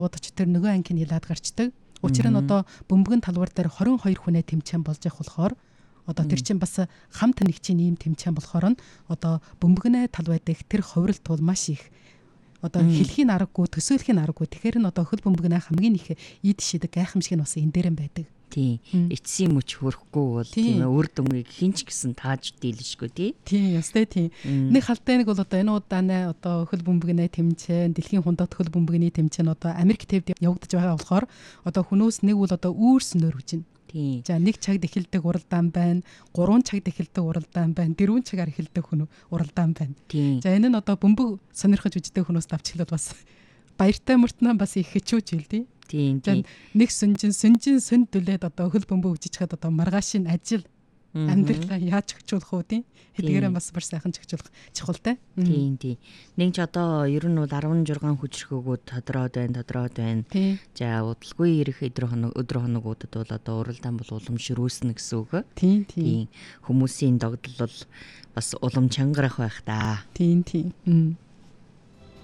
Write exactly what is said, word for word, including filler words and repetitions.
удаач тэр нөгөө ангийн ялаад гарчдаг. Учир нь одоо бөмбөгөн талбар дээр хорин хоёр хүнээ тэмцээн болж явах болохоор одоо тэр чинь бас хамт нэгчийн ийм тэмцээн болохоор нь одоо бөмбөгнөө тал байдаг тэр ховролт бол маш их одоо хэлхийн аргагүй, төсөөлхийн аргагүй. Тэгэхээр нь одоо хөл бөмбөгнөө хамгийн их ийд шидэг гайхамшиг нь бас энэ дээр нь байдаг. Тийм. Эцсийн мөч хөрөхгүй бол тийм ээ, үр дүнгийг хинч гэсэн тааж дийлшгүй тий. Тийм, ястай тийм. Нэг халтай нэг бол одоо энэ удааны одоо хөл бөмбөгнөө тэмцээн, дэлхийн хундад хөл бөмбөгний тэмцээн одоо Америк төвд явагдаж байгаа болохоор одоо хүнөөс нэг бол одоо үүрс нөр хүжин. Тийм. За нэг цагт эхэлдэг уралдаан байна, гурван цагт эхэлдэг уралдаан байна, дөрвөн цагаар эхэлдэг хүн уралдаан байна. За энэ нь одоо бөмбөг сонирхож үздэг хүмүүс давчглаад бас баяртай мөртнөө бас их хичүүж ил тий. Тийм тийм. Нэг сүнжин сүнжин сүн дүлээд одоо хөл бөмбөг үжиж чад одоо маргаашийн ажил амьдралаа яаж хөгжүүлэх үү тий. Хэдгээрээ бас бар сайхан хөгжүүлэх чухалтай. Тийм тийм. Нэг ч одоо ер нь бол арван жургаан хүчрхөөгүүд тодроод байна, тодроод байна. За удалгүй ирэх өдөр хоног өдөр хоногудад бол одоо уралдаан бол уламшрүүлснэ гэсэн үг. Тийм тийм. Хүмүүсийн догдол бол бас улам чангарах байх та. Тийм тийм.